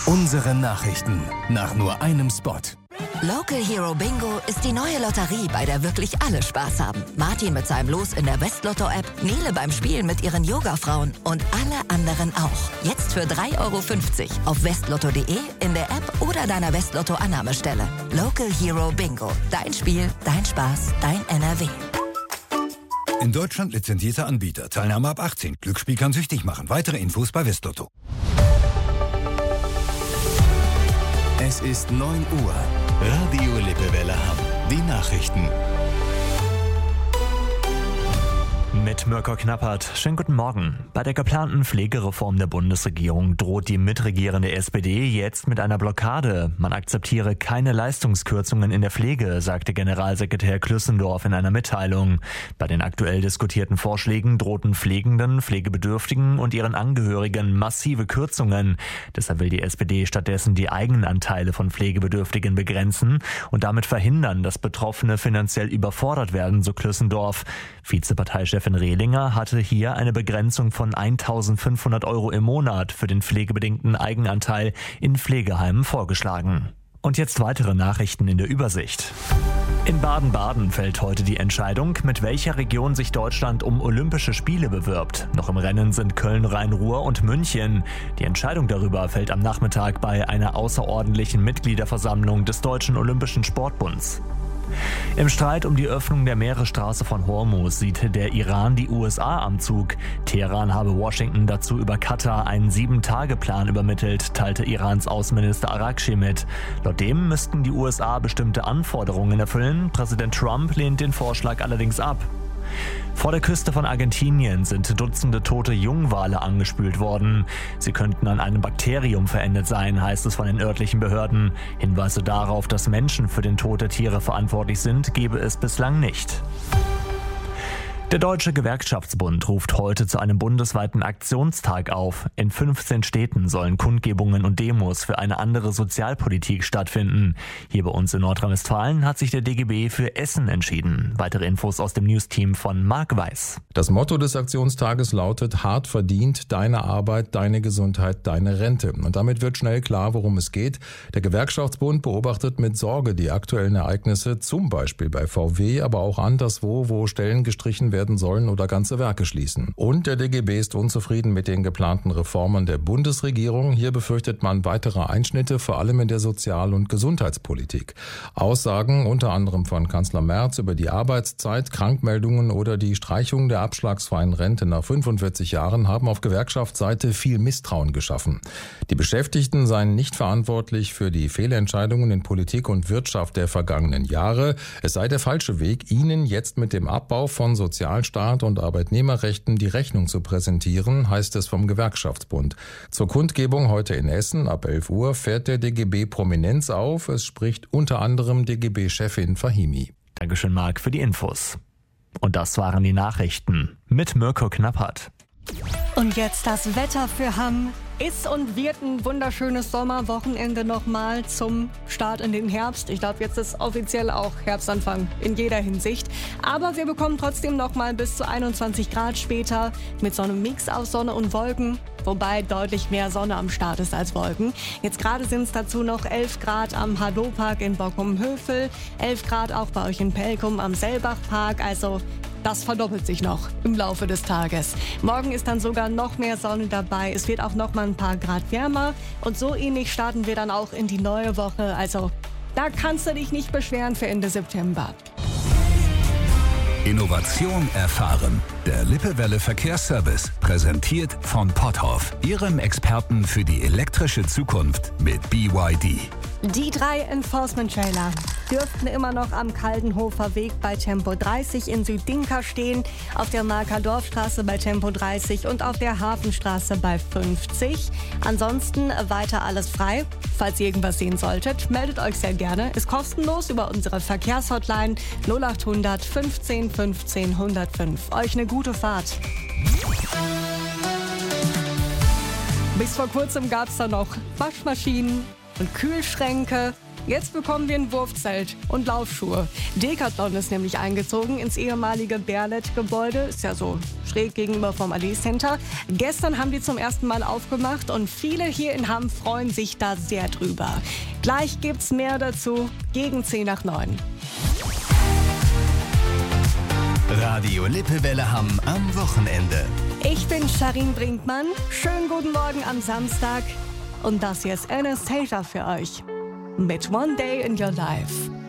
Unsere Nachrichten nach nur einem Spot. Local Hero Bingo ist die neue Lotterie, bei der wirklich alle Spaß haben. Martin mit seinem Los in der Westlotto-App, Nele beim Spielen mit ihren Yoga-Frauen und alle anderen auch. Jetzt für 3,50 € auf westlotto.de, in der App oder deiner Westlotto-Annahmestelle. Local Hero Bingo. Dein Spiel, dein Spaß, dein NRW. In Deutschland lizenzierter Anbieter. Teilnahme ab 18. Glücksspiel kann süchtig machen. Weitere Infos bei Westlotto. Es ist 9 Uhr. Radio Lippewelle Hamm. Die Nachrichten. Mit Mirko Knappert. Schönen guten Morgen. Bei der geplanten Pflegereform der Bundesregierung droht die mitregierende SPD jetzt mit einer Blockade. Man akzeptiere keine Leistungskürzungen in der Pflege, sagte Generalsekretär Klüssendorf in einer Mitteilung. Bei den aktuell diskutierten Vorschlägen drohten Pflegenden, Pflegebedürftigen und ihren Angehörigen massive Kürzungen. Deshalb will die SPD stattdessen die Eigenanteile von Pflegebedürftigen begrenzen und damit verhindern, dass Betroffene finanziell überfordert werden, so Klüssendorf. Vizeparteichefin Rehlinger hatte hier eine Begrenzung von 1.500 € im Monat für den pflegebedingten Eigenanteil in Pflegeheimen vorgeschlagen. Und jetzt weitere Nachrichten in der Übersicht. In Baden-Baden fällt heute die Entscheidung, mit welcher Region sich Deutschland um Olympische Spiele bewirbt. Noch im Rennen sind Köln, Rhein-Ruhr und München. Die Entscheidung darüber fällt am Nachmittag bei einer außerordentlichen Mitgliederversammlung des Deutschen Olympischen Sportbunds. Im Streit um die Öffnung der Meeresstraße von Hormuz sieht der Iran die USA am Zug. Teheran habe Washington dazu über Katar einen 7-Tage-Plan übermittelt, teilte Irans Außenminister Arakchi mit. Laut dem müssten die USA bestimmte Anforderungen erfüllen. Präsident Trump lehnt den Vorschlag allerdings ab. Vor der Küste von Argentinien sind Dutzende tote Jungwale angespült worden. Sie könnten an einem Bakterium verendet sein, heißt es von den örtlichen Behörden. Hinweise darauf, dass Menschen für den Tod der Tiere verantwortlich sind, gebe es bislang nicht. Der Deutsche Gewerkschaftsbund ruft heute zu einem bundesweiten Aktionstag auf. In 15 Städten sollen Kundgebungen und Demos für eine andere Sozialpolitik stattfinden. Hier bei uns in Nordrhein-Westfalen hat sich der DGB für Essen entschieden. Weitere Infos aus dem Newsteam von Marc Weiß. Das Motto des Aktionstages lautet: hart verdient, deine Arbeit, deine Gesundheit, deine Rente. Und damit wird schnell klar, worum es geht. Der Gewerkschaftsbund beobachtet mit Sorge die aktuellen Ereignisse, zum Beispiel bei VW, aber auch anderswo, wo Stellen gestrichen werden sollen oder ganze Werke schließen. Und der DGB ist unzufrieden mit den geplanten Reformen der Bundesregierung. Hier befürchtet man weitere Einschnitte, vor allem in der Sozial- und Gesundheitspolitik. Aussagen unter anderem von Kanzler Merz über die Arbeitszeit, Krankmeldungen oder die Streichung der abschlagsfreien Rente nach 45 Jahren haben auf Gewerkschaftsseite viel Misstrauen geschaffen. Die Beschäftigten seien nicht verantwortlich für die Fehlentscheidungen in Politik und Wirtschaft der vergangenen Jahre. Es sei der falsche Weg, ihnen jetzt mit dem Abbau von Sozialstaat und Arbeitnehmerrechten die Rechnung zu präsentieren, heißt es vom Gewerkschaftsbund. Zur Kundgebung heute in Essen ab 11 Uhr fährt der DGB Prominenz auf. Es spricht unter anderem DGB-Chefin Fahimi. Dankeschön, Marc, für die Infos. Und das waren die Nachrichten mit Mirko Knappert. Und jetzt das Wetter für Hamm. Ist und wird ein wunderschönes Sommerwochenende nochmal zum Start in den Herbst. Ich glaube, jetzt ist offiziell auch Herbstanfang in jeder Hinsicht. Aber wir bekommen trotzdem nochmal bis zu 21 Grad später mit so einem Mix aus Sonne und Wolken. Wobei deutlich mehr Sonne am Start ist als Wolken. Jetzt gerade sind es dazu noch 11 Grad am Hadlo-Park in Bockum-Hövel, 11 Grad auch bei euch in Pelkum am Selbach-Park. Also das verdoppelt sich noch im Laufe des Tages. Morgen ist dann sogar noch mehr Sonne dabei. Es wird auch noch mal ein paar Grad wärmer. Und so ähnlich starten wir dann auch in die neue Woche. Also da kannst du dich nicht beschweren für Ende September. Innovation erfahren. Der Lippewelle Verkehrsservice, präsentiert von Potthoff, Ihrem Experten für die elektrische Zukunft mit BYD. Die 3 Enforcement-Trailer dürften immer noch am Kaldenhofer Weg bei Tempo 30 in Südinka stehen, auf der Marker Dorfstraße bei Tempo 30 und auf der Hafenstraße bei 50. Ansonsten weiter alles frei. Falls ihr irgendwas sehen solltet, meldet euch sehr gerne. Ist kostenlos über unsere Verkehrshotline 0800 15 15 105. Euch eine gute Fahrt. Bis vor kurzem gab es da noch Waschmaschinen und Kühlschränke. Jetzt bekommen wir ein Wurfzelt und Laufschuhe. Decathlon ist nämlich eingezogen ins ehemalige Berlet-Gebäude. Ist ja so schräg gegenüber vom Allee Center. Gestern haben die zum ersten Mal aufgemacht und viele hier in Hamm freuen sich da sehr drüber. Gleich gibt's mehr dazu, gegen 8:50. Radio Lippewelle Hamm am Wochenende. Ich bin Sharin Brinkmann. Schönen guten Morgen am Samstag. Und das hier ist Anastasia für euch. Mit One Day in Your Life.